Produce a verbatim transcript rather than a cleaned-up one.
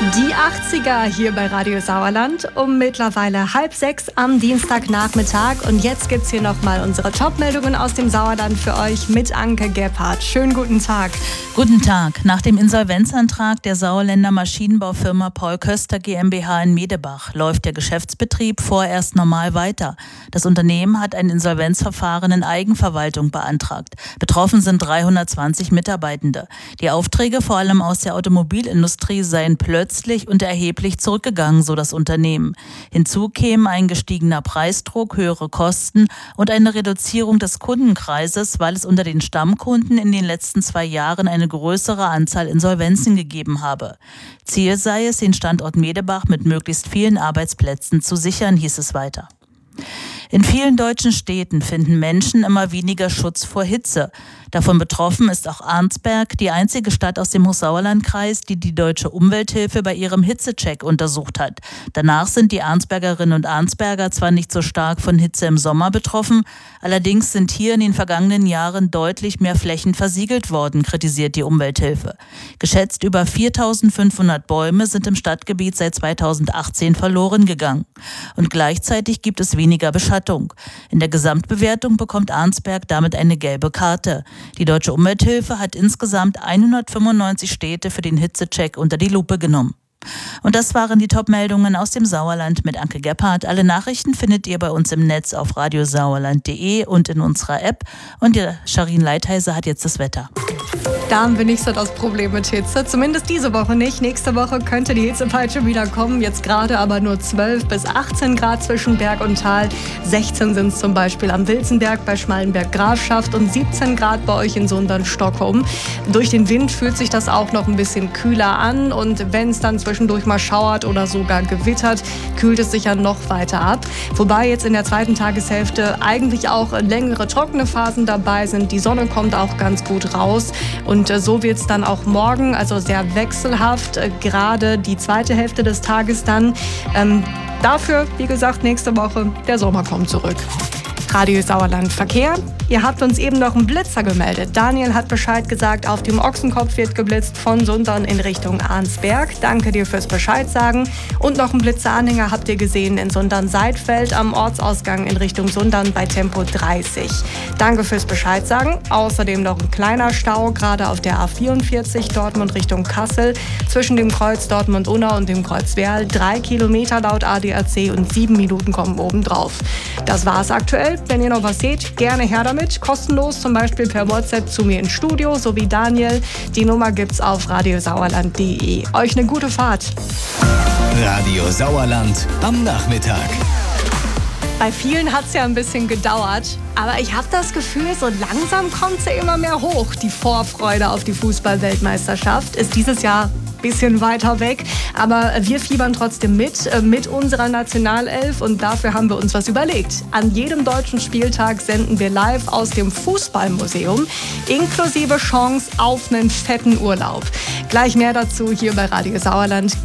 Die achtziger hier bei Radio Sauerland um mittlerweile halb sechs am Dienstagnachmittag. Und jetzt gibt's hier nochmal unsere Top-Meldungen aus dem Sauerland für euch mit Anke Gebhardt. Schönen guten Tag. Guten Tag. Nach dem Insolvenzantrag der Sauerländer Maschinenbaufirma Paul Köster GmbH in Medebach läuft der Geschäftsbetrieb vorerst normal weiter. Das Unternehmen hat ein Insolvenzverfahren in Eigenverwaltung beantragt. Betroffen sind dreihundertzwanzig Mitarbeitende. Die Aufträge, vor allem aus der Automobilindustrie, seien plötzlich und erheblich zurückgegangen, so das Unternehmen. Hinzu kämen ein gestiegener Preisdruck, höhere Kosten und eine Reduzierung des Kundenkreises, weil es unter den Stammkunden in den letzten zwei Jahren eine größere Anzahl Insolvenzen gegeben habe. Ziel sei es, den Standort Medebach mit möglichst vielen Arbeitsplätzen zu sichern, hieß es weiter. In vielen deutschen Städten finden Menschen immer weniger Schutz vor Hitze. Davon betroffen ist auch Arnsberg, die einzige Stadt aus dem Hochsauerlandkreis, die die Deutsche Umwelthilfe bei ihrem Hitzecheck untersucht hat. Danach sind die Arnsbergerinnen und Arnsberger zwar nicht so stark von Hitze im Sommer betroffen, allerdings sind hier in den vergangenen Jahren deutlich mehr Flächen versiegelt worden, kritisiert die Umwelthilfe. Geschätzt über viertausendfünfhundert Bäume sind im Stadtgebiet seit zweitausendachtzehn verloren gegangen. Und gleichzeitig gibt es weniger Beschattung. In der Gesamtbewertung bekommt Arnsberg damit eine gelbe Karte. Die Deutsche Umwelthilfe hat insgesamt hundertfünfundneunzig Städte für den Hitzecheck unter die Lupe genommen. Und das waren die Top-Meldungen aus dem Sauerland mit Anke Gebhardt. Alle Nachrichten findet ihr bei uns im Netz auf radiosauerland punkt de und in unserer App. Und die Sharin Leitheiser hat jetzt das Wetter. Da haben wir nicht so das Problem mit Hitze. Zumindest diese Woche nicht. Nächste Woche könnte die Hitzepeitsche wieder kommen. Jetzt gerade aber nur zwölf bis achtzehn Grad zwischen Berg und Tal. sechzehn sind es zum Beispiel am Wilzenberg bei Schmallenberg-Grafschaft und siebzehn Grad bei euch in Sundern-Stockholm. Durch den Wind fühlt sich das auch noch ein bisschen kühler an. Und wenn es dann zwischendurch mal schauert oder sogar gewittert, kühlt es sich ja noch weiter ab. Wobei jetzt in der zweiten Tageshälfte eigentlich auch längere trockene Phasen dabei sind. Die Sonne kommt auch ganz gut raus. Und so wird es dann auch morgen, also sehr wechselhaft, gerade die zweite Hälfte des Tages dann. Ähm, dafür, wie gesagt, nächste Woche, der Sommer kommt zurück. Radio Sauerland Verkehr. Ihr habt uns eben noch einen Blitzer gemeldet. Daniel hat Bescheid gesagt, auf dem Ochsenkopf wird geblitzt von Sundern in Richtung Arnsberg. Danke dir fürs Bescheid sagen. Und noch einen Blitzeranhänger habt ihr gesehen in Sundern-Seidfeld am Ortsausgang in Richtung Sundern bei Tempo dreißig. Danke fürs Bescheid sagen. Außerdem noch ein kleiner Stau, gerade auf der A vierundvierzig Dortmund Richtung Kassel zwischen dem Kreuz Dortmund-Unna und dem Kreuz Werl. Drei Kilometer laut A D A C und sieben Minuten kommen obendrauf. Das war's aktuell. Wenn ihr noch was seht, gerne her damit. Kostenlos, zum Beispiel per WhatsApp zu mir ins Studio, sowie Daniel. Die Nummer gibt's auf radiosauerland punkt de. Euch eine gute Fahrt. Radio Sauerland am Nachmittag. Bei vielen hat es ja ein bisschen gedauert, aber ich habe das Gefühl, so langsam kommt sie immer mehr hoch. Die Vorfreude auf die Fußball-Weltmeisterschaft ist dieses Jahr ein bisschen weiter weg, aber wir fiebern trotzdem mit, mit unserer Nationalelf und dafür haben wir uns was überlegt. An jedem deutschen Spieltag senden wir live aus dem Fußballmuseum, inklusive Chance auf einen fetten Urlaub. Gleich mehr dazu hier bei Radio Sauerland.